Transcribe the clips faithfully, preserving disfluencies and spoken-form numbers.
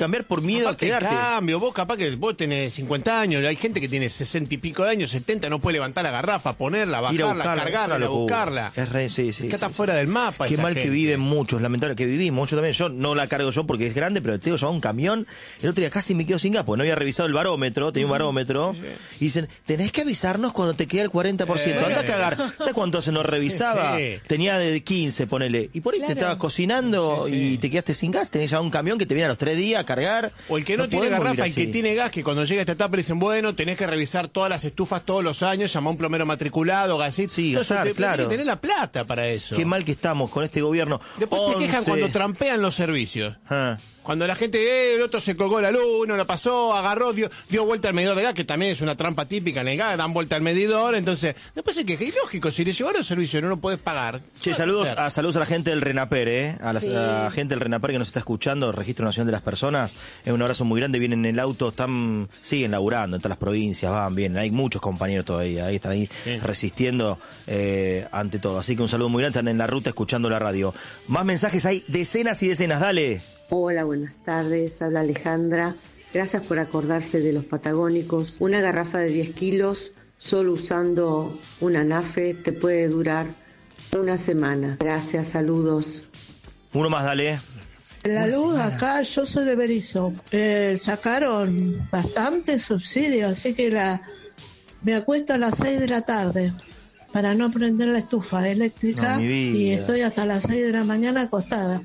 cambiar por miedo Aparte a quedarte. cambio, vos capaz que vos tenés cincuenta años, hay gente que tiene sesenta y pico de años, setenta, no puede levantar la garrafa, ponerla, Ir a bajarla, buscarla, cargarla, una locura. buscarla. Es re, sí, sí. Que está sí, fuera sí. del mapa. Qué esa mal gente. que viven muchos, lamentable que vivimos. Yo también, yo no la cargo yo porque es grande, pero tengo llevado un camión. El otro día casi me quedo sin gas, porque no había revisado el barómetro, tenía un barómetro. Sí. Y dicen, tenés que avisarnos cuando te queda el cuarenta por ciento. Eh, Anda a cagar. ¿Sabes cuánto se nos revisaba? Sí. Tenía de quince, ponele. Y por ahí claro. te estabas cocinando sí, sí. y te quedaste sin gas. Tenés ya un camión que te viene a los tres días a cargar. O el que no, no tiene garrafa, el que tiene gas, que cuando llega a esta etapa le dicen, bueno, tenés que revisar todas las estufas todos los años, llamar a un plomero matriculado, gasito. Sí, gastar, te, claro. Tenés que tener la plata para eso. Qué mal que estamos con este gobierno. Después once. Se quejan cuando trampean los servicios. Ah. Cuando la gente, eh, el otro se colgó la luz, no la pasó, agarró, dio, dio vuelta al medidor de gas, que también es una trampa típica en el gas, dan vuelta al medidor, entonces, después se queja. Y lógico, si le llevaron servicio y no lo podés pagar. Che, saludos a, saludos a la gente del RENAPER, eh, a la, sí. a la gente del RENAPER que nos está escuchando, el Registro Nacional de las Personas. Es un abrazo muy grande, vienen en el auto, están, siguen laburando en todas las provincias, van bien, hay muchos compañeros todavía, ahí están ahí sí. resistiendo eh, ante todo. Así que un saludo muy grande, están en la ruta escuchando la radio. Más mensajes, hay decenas y decenas, dale. Hola, buenas tardes, habla Alejandra. Gracias por acordarse de los patagónicos. Una garrafa de diez kilos, solo usando una nafe, te puede durar una semana. Gracias, saludos. Uno más, dale. La luz acá, yo soy de Berizo. Eh, sacaron bastante subsidio, así que la me acuesto a las seis de la tarde para no prender la estufa eléctrica no, y estoy hasta las seis de la mañana acostada.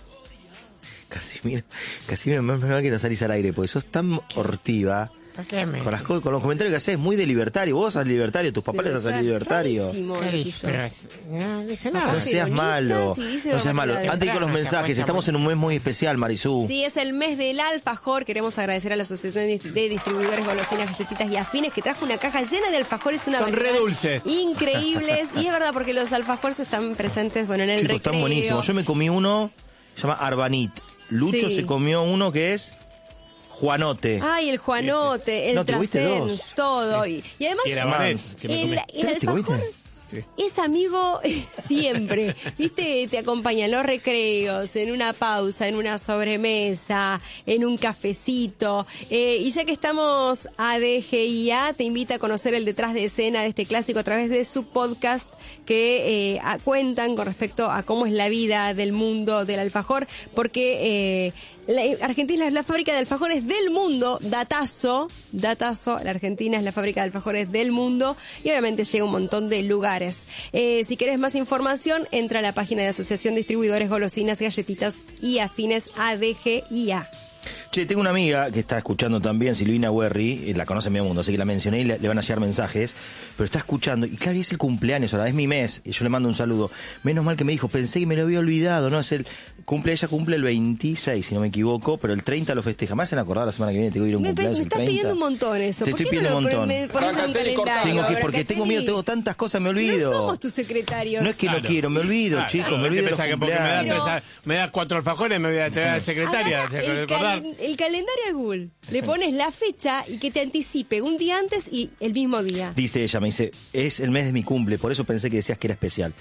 Casimiro, Casimiro, me va que no salís al aire, porque sos tan hortiva. ¿Por qué me? Con, las, con los comentarios que haces, muy de libertario. Vos sos libertario, tus papás les hacen libertario. Pero es, no, dije nada. No seas malo, no seas malo. Antes con los mensajes, estamos en un mes muy especial, Marisú. Sí, es el mes del alfajor. Queremos agradecer a la Asociación de Distribuidores Golosinas, Galletitas y Afines, que trajo una caja llena de alfajores, una Son re dulces. Increíbles. Y es verdad, porque los alfajores están presentes, bueno, en el Chicos, recreo. Están buenísimos. Yo me comí uno, se llama Arbanit. Lucho sí. se comió uno que es Juanote. Ay, el Juanote, el no, Trasens, todo. Y, y además, y el, Abanés, que me el, el alfajor sí. es amigo siempre. ¿Viste? Te acompaña en los recreos, en una pausa, en una sobremesa, en un cafecito. Eh, y ya que estamos a D G I A, te invita a conocer el detrás de escena de este clásico a través de su podcast que eh, a, cuentan con respecto a cómo es la vida del mundo del alfajor, porque eh, la, Argentina es la fábrica de alfajores del mundo, datazo, datazo, la Argentina es la fábrica de alfajores del mundo y obviamente llega a un montón de lugares. Eh, si querés más información, entra a la página de Asociación Distribuidores Golosinas, Galletitas y Afines A D G I A. Che, tengo una amiga que está escuchando también, Silvina Werry, la conoce en mi mundo, así que la mencioné y le, le van a llegar mensajes, pero está escuchando, y claro, y es el cumpleaños ahora, es mi mes, y yo le mando un saludo. Menos mal que me dijo, pensé que me lo había olvidado, ¿no? Es el cumple, ella cumple el veintiséis, si no me equivoco, pero el treinta lo festeja. Me hacen acordar la semana que viene, te voy a ir a un me, cumpleaños me el estás treinta. pidiendo un montón eso. Te ¿Por estoy qué pidiendo no un lo montón. me pones un calendario? Tengo que, porque tengo miedo, tengo tantas cosas, me olvido. No somos tus secretarios. No es que claro. no quiero, me olvido, claro, chicos, claro, me olvido. Que porque me da, pesa, me da cuatro alfajores, me voy a traer a la secretaria. Agarra, el, cal, el calendario de Google. Le pones la fecha y que te anticipe un día antes y el mismo día. Dice ella, me dice, es el mes de mi cumple, por eso pensé que decías que era especial.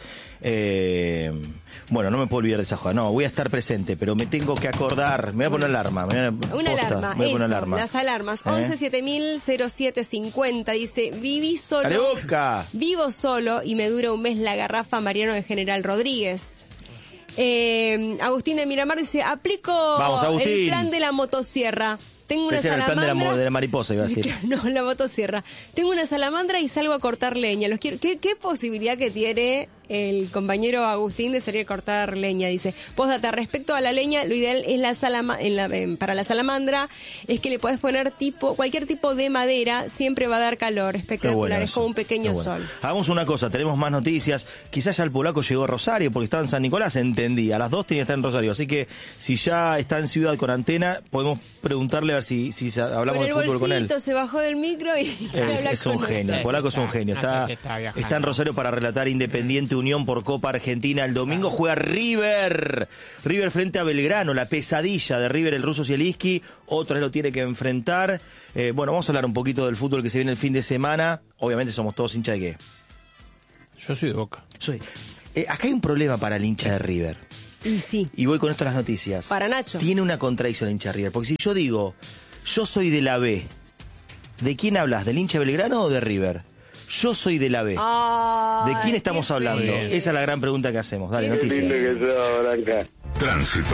Eh, bueno, no me puedo olvidar de esa joda. No, voy a estar presente, pero me tengo que acordar. Me voy a poner alarma. Me voy a, una posta, alarma, me voy a poner eso, alarma. las alarmas. ¿Eh? once siete mil cero siete cincuenta dice, viví solo. ¡Dale, boca! Vivo solo y me dura un mes la garrafa Mariano de General Rodríguez. Eh, Agustín de Miramar dice, aplico Vamos, el plan de la motosierra. Tengo una Ese salamandra. era el plan de la, de la mariposa, iba a decir. No, la motosierra. Tengo una salamandra y salgo a cortar leña. Los quiero. ¿Qué, qué posibilidad que tiene el compañero Agustín de salir a cortar leña? Dice, postdata, respecto a la leña, lo ideal es la salama, en la, eh, para la salamandra es que le podés poner tipo cualquier tipo de madera, siempre va a dar calor. Espectacular, bueno es como un pequeño bueno. sol. Hagamos una cosa, tenemos más noticias. Quizás ya el polaco llegó a Rosario porque estaba en San Nicolás, entendí. A las dos tenía que estar en Rosario. Así que si ya está en Ciudad con antena, podemos preguntarle a ver si, si hablamos de fútbol con él. Se bajó del micro y eh, es un genio. El polaco es un genio. Está, está en Rosario para relatar Independiente Unión por Copa Argentina. El domingo juega River. River frente a Belgrano, la pesadilla de River, el ruso Zielinski. Otra vez lo tiene que enfrentar. Eh, bueno, vamos a hablar un poquito del fútbol que se viene el fin de semana. Obviamente somos todos hinchas de qué. Yo soy de Boca. Soy. Eh, acá hay un problema para el hincha de River. Y sí. Y voy con esto a las noticias. Para Nacho. Tiene una contradicción el hincha River. Porque si yo digo, yo soy de la B, ¿de quién hablas? ¿Del hincha Belgrano o de River? Yo soy de la B. Ay, ¿De quién estamos hablando? Bien. Esa es la gran pregunta que hacemos. Dale, noticias. Tránsito.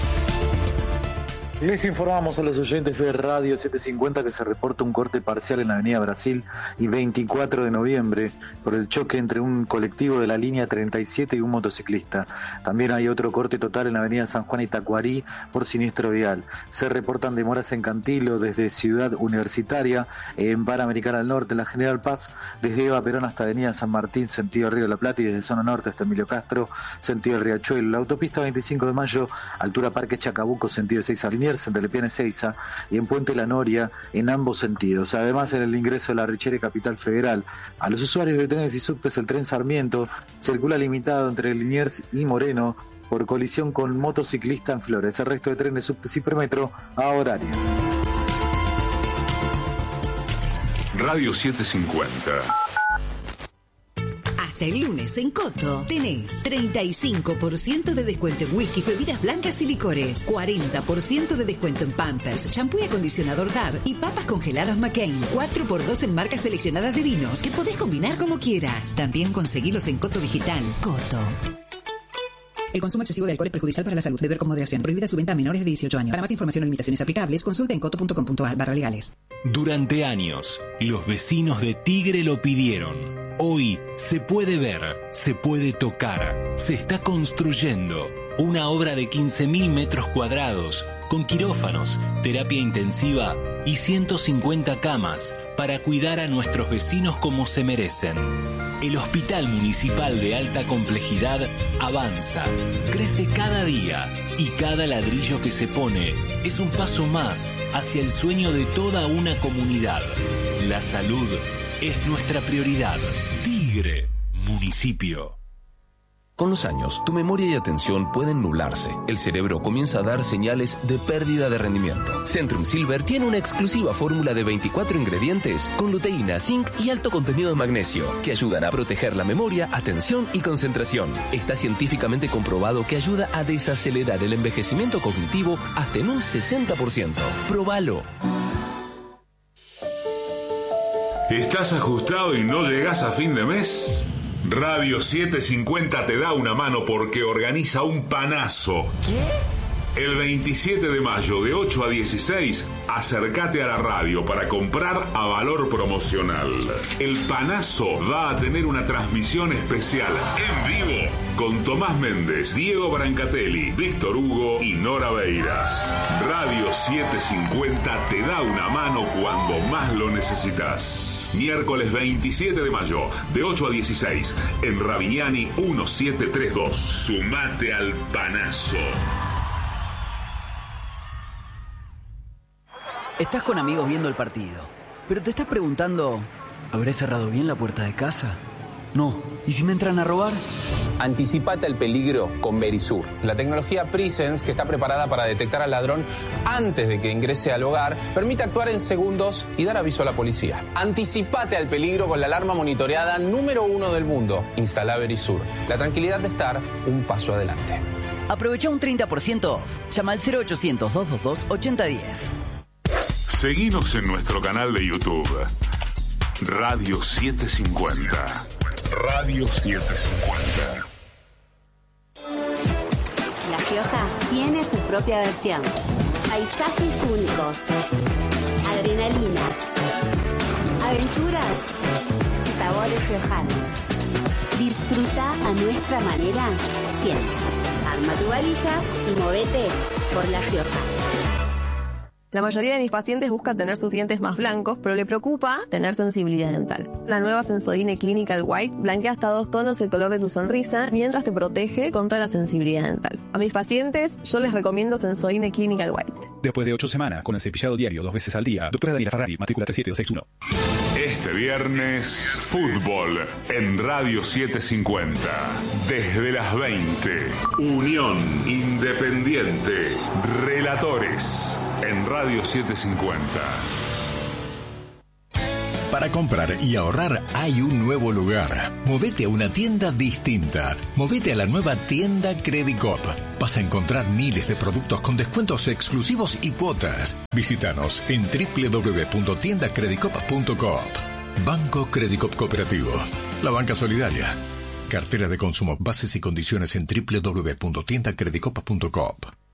Les informamos a los oyentes de Radio setecientos cincuenta que se reporta un corte parcial en la avenida Brasil y veinticuatro de noviembre por el choque entre un colectivo de la línea treinta y siete y un motociclista. También hay otro corte total en la avenida San Juan y Tacuarí por siniestro vial. Se reportan demoras en Cantilo desde Ciudad Universitaria, en Panamericana al Norte, en la General Paz, desde Eva Perón hasta avenida San Martín, sentido Río de la Plata, y desde Zona Norte hasta Emilio Castro, sentido Riachuelo. La autopista veinticinco de mayo, altura Parque Chacabuco, sentido Ezeiza Liniers, en Telepiane Ezeiza, y en Puente La Noria, en ambos sentidos. Además, en el ingreso de la Richere Capital Federal, a los usuarios de trenes y subtes, el tren Sarmiento circula limitado entre Liniers y Moreno por colisión con motociclista en Flores. El resto de trenes, subtes y premetro a horario. Radio setecientos cincuenta. Hasta el lunes en Coto tenés treinta y cinco por ciento de descuento en whisky, bebidas blancas y licores, cuarenta por ciento de descuento en Pampers, shampoo y acondicionador D A B y papas congeladas McCain, cuatro por dos en marcas seleccionadas de vinos que podés combinar como quieras. También conseguilos en Coto Digital. Coto. El consumo excesivo de alcohol es perjudicial para la salud. Beber con moderación. Prohibida su venta a menores de dieciocho años. Para más información o limitaciones aplicables, consulta en coto punto com punto a r barra legales. Durante años, los vecinos de Tigre lo pidieron. Hoy se puede ver, se puede tocar, se está construyendo una obra de quince mil metros cuadrados con quirófanos, terapia intensiva y ciento cincuenta camas para cuidar a nuestros vecinos como se merecen. El Hospital Municipal de Alta Complejidad avanza, crece cada día y cada ladrillo que se pone es un paso más hacia el sueño de toda una comunidad. La salud es nuestra prioridad. Tigre, municipio. Con los años, tu memoria y atención pueden nublarse. El cerebro comienza a dar señales de pérdida de rendimiento. Centrum Silver tiene una exclusiva fórmula de veinticuatro ingredientes con luteína, zinc y alto contenido de magnesio que ayudan a proteger la memoria, atención y concentración. Está científicamente comprobado que ayuda a desacelerar el envejecimiento cognitivo hasta en un sesenta por ciento. Próbalo. ¿Estás ajustado y no llegas a fin de mes? Radio setecientos cincuenta te da una mano porque organiza un panazo. ¿Qué? El veintisiete de mayo de ocho a dieciséis, acércate a la radio para comprar a valor promocional. El panazo va a tener una transmisión especial en vivo con Tomás Méndez, Diego Brancatelli, Víctor Hugo y Nora Beiras. Radio setecientos cincuenta te da una mano cuando más lo necesitas. Miércoles veintisiete de mayo, de ocho a dieciséis, en Ravignani diecisiete treinta y dos. Sumate al panazo. Estás con amigos viendo el partido, pero te estás preguntando, ¿habré cerrado bien la puerta de casa? No. ¿Y si me entran a robar? Anticipate al peligro con Verisur, la tecnología Presence que está preparada para detectar al ladrón antes de que ingrese al hogar, permite actuar en segundos y dar aviso a la policía. Anticipate al peligro con la alarma monitoreada número uno del mundo. Instala Verisur. La tranquilidad de estar un paso adelante. Aprovecha un treinta por ciento off. Llama al cero ochocientos, doscientos veintidós, ochenta diez. Seguinos en nuestro canal de YouTube. Radio setecientos cincuenta. Radio setecientos cincuenta. La Rioja tiene su propia versión. Paisajes únicos. Adrenalina. Aventuras y sabores riojanos. Disfruta a nuestra manera siempre. Arma tu valija y movete por La Rioja. La mayoría de mis pacientes buscan tener sus dientes más blancos, pero le preocupa tener sensibilidad dental. La nueva Sensodyne Clinical White blanquea hasta dos tonos el color de tu sonrisa mientras te protege contra la sensibilidad dental. A mis pacientes yo les recomiendo Sensodyne Clinical White. Después de ocho semanas con el cepillado diario dos veces al día, doctora Daniela Ferrari, matrícula T siete dos seis uno. Este viernes, fútbol en Radio setecientos cincuenta. Desde las veinte, Unión Independiente. Relatores en Radio setecientos cincuenta. Para comprar y ahorrar hay un nuevo lugar. Movete a una tienda distinta. Movete a la nueva tienda Credicop. Vas a encontrar miles de productos con descuentos exclusivos y cuotas. Visítanos en doble u doble u doble u punto tienda credicop punto coop. Banco Credicop Cooperativo. La banca solidaria. Cartera de consumo. Bases y condiciones en doble u doble u doble u punto tienda credicop punto coop.